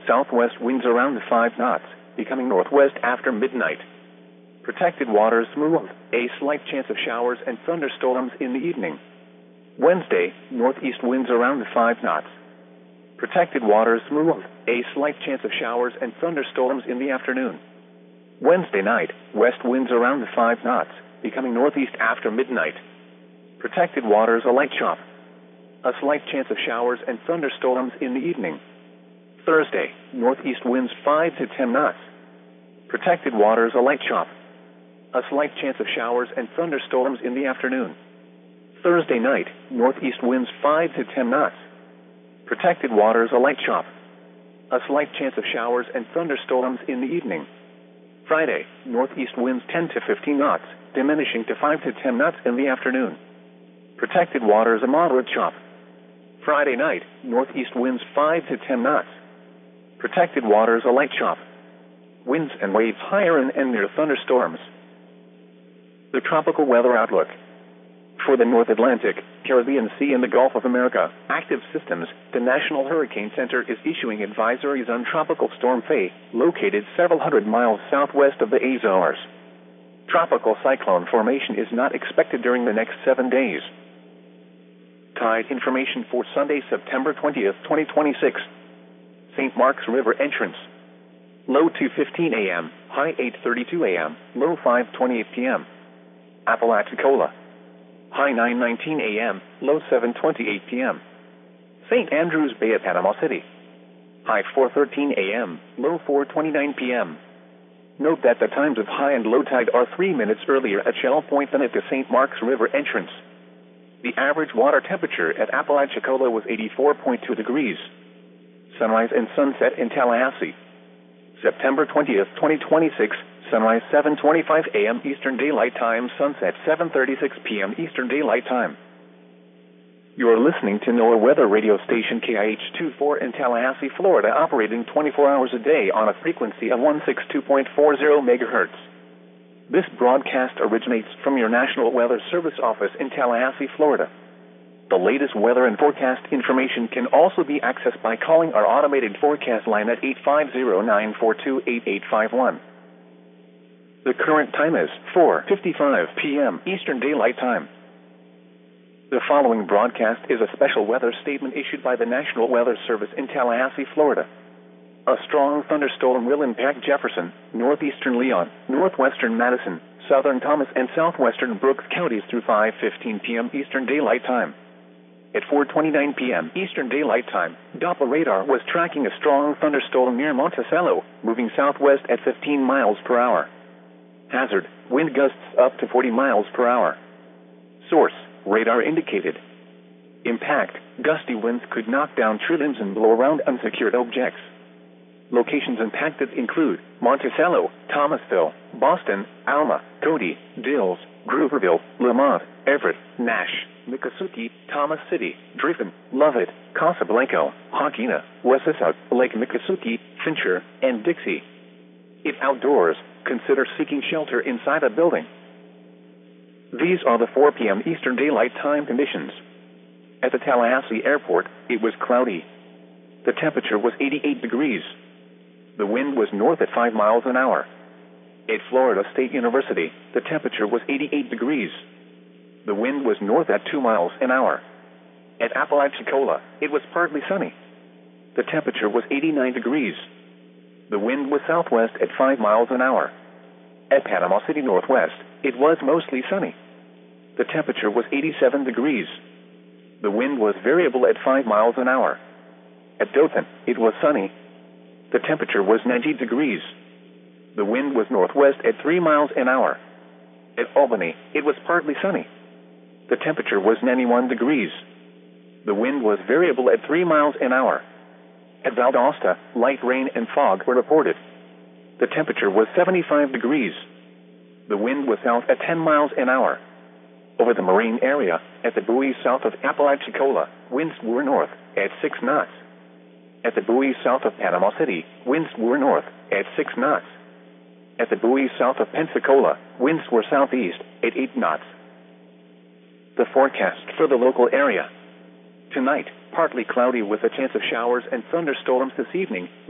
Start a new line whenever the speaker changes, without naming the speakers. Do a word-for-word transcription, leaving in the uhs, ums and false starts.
southwest winds around five knots, becoming northwest after midnight. Protected waters smooth, a slight chance of showers and thunderstorms in the evening. Wednesday, northeast winds around five knots. Protected waters smooth, a slight chance of showers and thunderstorms in the afternoon. Wednesday night, west winds around five knots, becoming northeast after midnight. Protected waters a light chop. A slight chance of showers and thunderstorms in the evening. Thursday, northeast winds five to ten knots. Protected waters a light chop. A slight chance of showers and thunderstorms in the afternoon. Thursday night, northeast winds five to ten knots. Protected waters a light chop. A slight chance of showers and thunderstorms in the evening. Friday, northeast winds ten to fifteen knots, diminishing to five to ten knots in the afternoon. Protected waters a moderate chop. Friday night, northeast winds five to ten knots. Protected waters a light chop. Winds and waves higher and, and near thunderstorms. The tropical weather outlook. For the North Atlantic, Caribbean Sea and the Gulf of America, active systems, the National Hurricane Center is issuing advisories on Tropical Storm Faye, located several hundred miles southwest of the Azores. Tropical cyclone formation is not expected during the next seven days. Tide information for Sunday, September twentieth, twenty twenty-six. Saint Mark's River entrance. Low two fifteen a m, high eight thirty-two a m, low five twenty-eight p m Apalachicola. High nine nineteen a m, low seven twenty-eight p m Saint Andrews Bay at Panama City. High four thirteen a m, low four twenty-nine p m Note that the times of high and low tide are three minutes earlier at Shell Point than at the Saint Mark's River entrance. The average water temperature at Apalachicola was eighty-four point two degrees. Sunrise and sunset in Tallahassee. September twentieth, twenty twenty-six, sunrise seven twenty-five a m Eastern Daylight Time, sunset seven thirty-six p m Eastern Daylight Time. You are listening to NOAA Weather Radio Station K I H twenty-four in Tallahassee, Florida, operating twenty-four hours a day on a frequency of one sixty-two point four zero megahertz. This broadcast originates from your National Weather Service office in Tallahassee, Florida. The latest weather and forecast information can also be accessed by calling our automated forecast line at eight five zero, nine four two, eight eight five one. The current time is four fifty-five p m Eastern Daylight Time. The following broadcast is a special weather statement issued by the National Weather Service in Tallahassee, Florida. A strong thunderstorm will impact Jefferson, northeastern Leon, northwestern Madison, southern Thomas, and southwestern Brooks counties through five fifteen p m Eastern Daylight Time. At four twenty-nine p m Eastern Daylight Time, Doppler radar was tracking a strong thunderstorm near Monticello, moving southwest at fifteen miles per hour. Hazard, wind gusts up to forty miles per hour. Source, radar indicated. Impact, gusty winds could knock down tree limbs and blow around unsecured objects. Locations impacted include Monticello, Thomasville, Boston, Alma, Cody, Dills, Grooverville, Lamont, Everett, Nash, Miccosukee, Thomas City, Driven, Lovett, Casablanca, Hawkina, Wessissauk, Lake Miccosukee, Fincher, and Dixie. If outdoors, consider seeking shelter inside a building. These are the four p m Eastern Daylight Time conditions. At the Tallahassee Airport, it was cloudy. The temperature was eighty-eight degrees. The wind was north at five miles an hour. At Florida State University, the temperature was eighty-eight degrees. The wind was north at two miles an hour. At Apalachicola, it was partly sunny. The temperature was eighty-nine degrees. The wind was southwest at five miles an hour. At Panama City Northwest, it was mostly sunny. The temperature was eighty-seven degrees. The wind was variable at five miles an hour. At Dothan, it was sunny. The temperature was ninety degrees. The wind was northwest at three miles an hour. At Albany, it was partly sunny. The temperature was ninety-one degrees. The wind was variable at three miles an hour. At Valdosta, light rain and fog were reported. The temperature was seventy-five degrees. The wind was south at ten miles an hour. Over the marine area, at the buoys south of Apalachicola, winds were north at six knots. At the buoys south of Panama City, winds were north at six knots. At the buoys south of Pensacola, winds were southeast at eight knots. The forecast for the local area. Tonight, partly cloudy with a chance of showers and thunderstorms this evening.